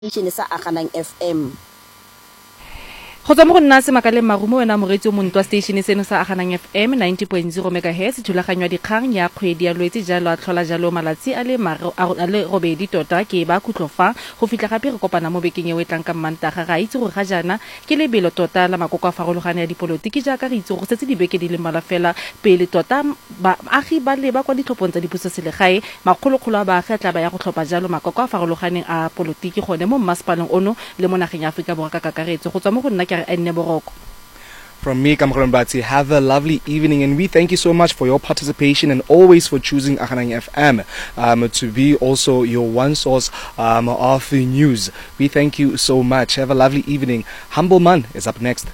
station sa Akhanang FM. Go tswa mo go nna se makaleng marumo wena moretsi o montwa station seno sa Akhanang FM 90.0 MHz thulaganywa dikgang ya kgwedi ya lwetse jalo a tlhola jalo malatsi a le robedi tota ke ba kutlofa go fitla gape re kopana mo bekeng e wetlang ka Mantaga ga itse gore ga jana ke lebelo tota la makoko a farologane ya dipolotiki jaaka re itse go setse dibeke di le mala fela pele tota baagi ba leba kwa ditlhophong tsa dipuso selegae makgolokgolo a baagi a tla ba ya go tlhopha jalo makoko a farologaneng a polotiki gone mo mmasepaleng ono le mo nageng ya Aforika Borwa ka kakaretso go tswa mo go nna From me, Kamakron Batsi, have a lovely evening, and we thank you so much for your participation and always for choosing Akhanang FM to be also your one source of the news. We thank you so much. Have a lovely evening. Humble Man is up next.